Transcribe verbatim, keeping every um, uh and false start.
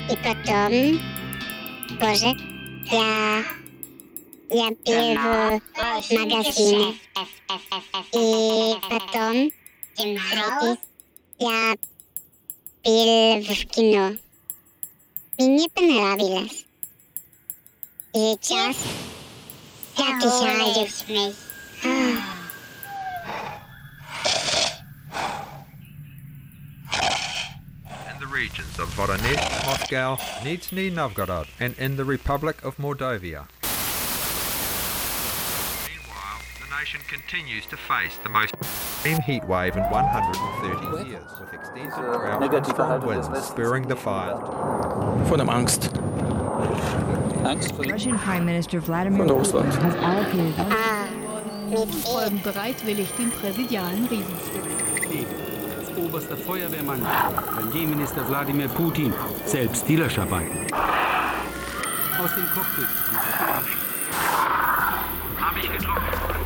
И потом тоже я, я пил в магазине. И потом третий я пил в кино. Мне понравилось. И сейчас я писаю. In the regions of Voronezh, Moscow, Nizhny Novgorod, and in the Republic of Mordovia. Meanwhile, the nation continues to face the most extreme heat wave in one hundred thirty years, with extensive drought and strong winds spurring the fires. Von der Angst. Angst vor Russian Prime Minister Vladimir von Russland. has allocated folgen bereitwillig den präsidialen Riesensturm. Als oberster Feuerwehrmann, Premierminister Wladimir Putin, selbst die Löscher bei. Aus dem Cockpit.